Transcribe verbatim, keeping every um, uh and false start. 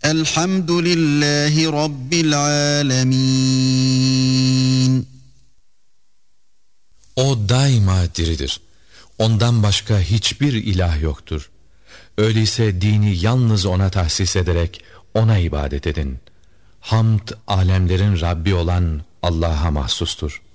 Elhamdülillahi Rabbil alemin. O daima diridir. Ondan başka hiçbir ilah yoktur. Öyleyse dini yalnız ona tahsis ederek ona ibadet edin. Hamd alemlerin Rabbi olan Allah'a mahsustur.